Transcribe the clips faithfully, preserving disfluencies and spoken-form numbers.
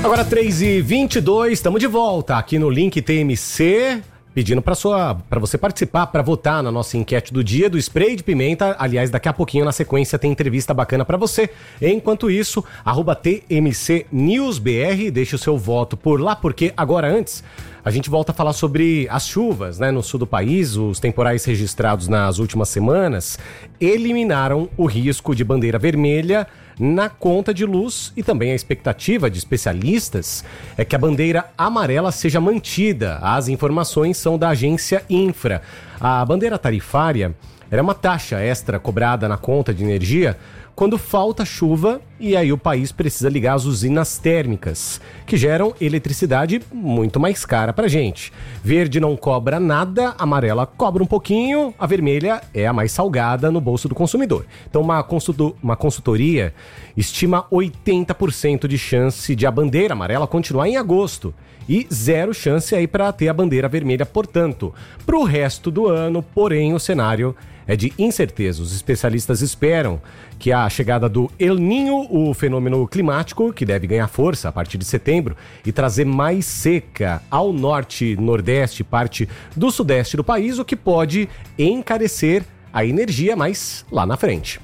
Agora três e vinte e dois, estamos de volta aqui no Link T M C, pedindo para sua, para você participar, para votar na nossa enquete do dia do spray de pimenta. Aliás, daqui a pouquinho na sequência tem entrevista bacana para você. Enquanto isso, arroba T M C News B R, deixe o seu voto por lá, porque agora antes a gente volta a falar sobre as chuvas, né, no sul do país. Os temporais registrados nas últimas semanas eliminaram o risco de bandeira vermelha na conta de luz, e também a expectativa de especialistas é que a bandeira amarela seja mantida. As informações são da agência Infra. A bandeira tarifária era uma taxa extra cobrada na conta de energia quando falta chuva e aí o país precisa ligar as usinas térmicas, que geram eletricidade muito mais cara pra gente. Verde não cobra nada, amarela cobra um pouquinho, a vermelha é a mais salgada no bolso do consumidor. Então uma, consulto, uma consultoria estima oitenta por cento de chance de a bandeira amarela continuar em agosto e zero chance aí para ter a bandeira vermelha, portanto. Para o resto do ano, porém, o cenário é de incerteza. Os especialistas esperam que a chegada do El Niño, o fenômeno climático, que deve ganhar força a partir de setembro e trazer mais seca ao norte, nordeste, parte do sudeste do país, o que pode encarecer a energia mais lá na frente.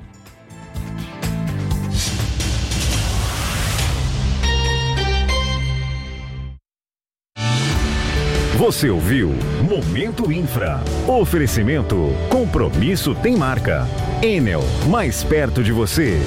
Você ouviu Momento Infra. Oferecimento. Compromisso tem marca. Enel, mais perto de você.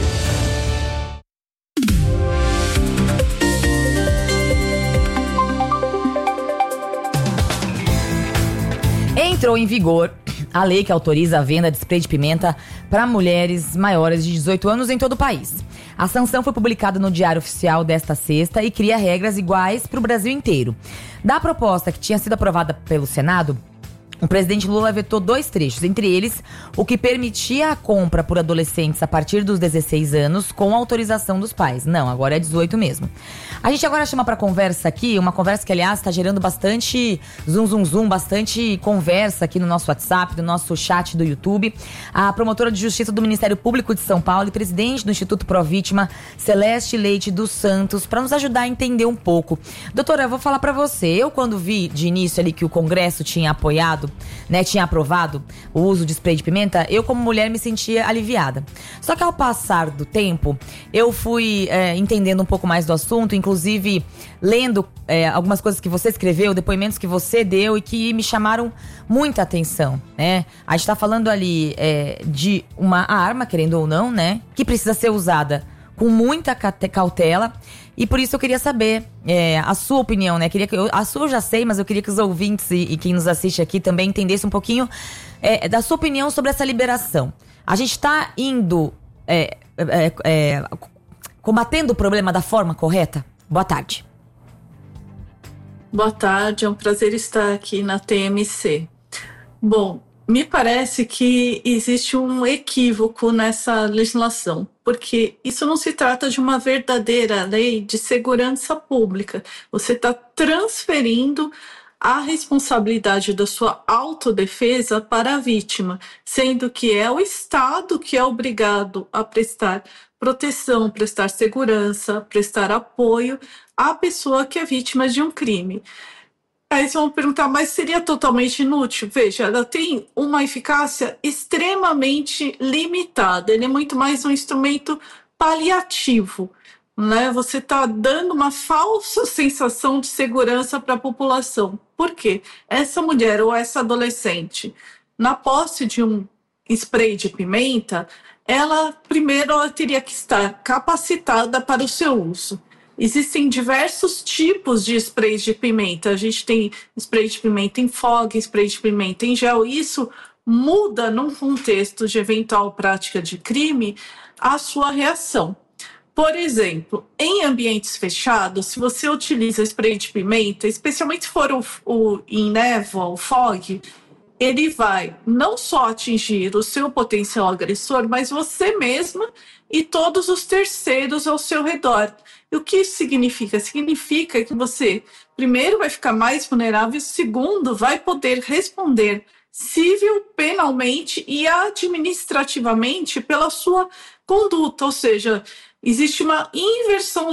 Entrou em vigor a lei que autoriza a venda de spray de pimenta para mulheres maiores de dezoito anos em todo o país. A sanção foi publicada no Diário Oficial desta sexta e cria regras iguais para o Brasil inteiro. Da proposta que tinha sido aprovada pelo Senado, o presidente Lula vetou dois trechos, entre eles o que permitia a compra por adolescentes a partir dos dezesseis anos com autorização dos pais. Não, agora é dezoito mesmo. A gente agora chama para conversa aqui, uma conversa que, aliás, está gerando bastante zum, zum, zum, bastante conversa aqui no nosso WhatsApp, no nosso chat do YouTube. A promotora de Justiça do Ministério Público de São Paulo e presidente do Instituto Pró Vítima, Celeste Leite dos Santos, para nos ajudar a entender um pouco. Doutora, eu vou falar para você. Eu, quando vi de início ali que o Congresso tinha apoiado, né, tinha aprovado o uso de spray de pimenta, eu como mulher me sentia aliviada. Só que ao passar do tempo, eu fui é, entendendo um pouco mais do assunto, inclusive lendo é, algumas coisas que você escreveu, depoimentos que você deu e que me chamaram muita atenção, né? A gente tá falando ali é, de uma arma, querendo ou não, né, que precisa ser usada com muita cautela. E por isso eu queria saber é, a sua opinião, né? Queria que eu, a sua eu já sei, mas eu queria que os ouvintes e, e quem nos assiste aqui também entendesse um pouquinho é, da sua opinião sobre essa liberação. A gente está indo é, é, é, combatendo o problema da forma correta? Boa tarde. Boa tarde, é um prazer estar aqui na T M C. Bom, me parece que existe um equívoco nessa legislação, porque isso não se trata de uma verdadeira lei de segurança pública. Você está transferindo a responsabilidade da sua autodefesa para a vítima, sendo que é o Estado que é obrigado a prestar proteção, prestar segurança, prestar apoio à pessoa que é vítima de um crime. Aí vocês vão perguntar, mas seria totalmente inútil? Veja, ela tem uma eficácia extremamente limitada. Ele é muito mais um instrumento paliativo, né? Você está dando uma falsa sensação de segurança para a população. Por quê? Essa mulher ou essa adolescente, na posse de um spray de pimenta, ela primeiro ela teria que estar capacitada para o seu uso. Existem diversos tipos de sprays de pimenta. A gente tem spray de pimenta em fogo, spray de pimenta em gel. Isso muda, num contexto de eventual prática de crime, a sua reação. Por exemplo, em ambientes fechados, se você utiliza spray de pimenta, especialmente se for o, o em névoa, o fog, ele vai não só atingir o seu potencial agressor, mas você mesma e todos os terceiros ao seu redor. E o que isso significa? Significa que você, primeiro, vai ficar mais vulnerável, e segundo, vai poder responder civil, penalmente e administrativamente pela sua conduta. Ou seja, existe uma inversão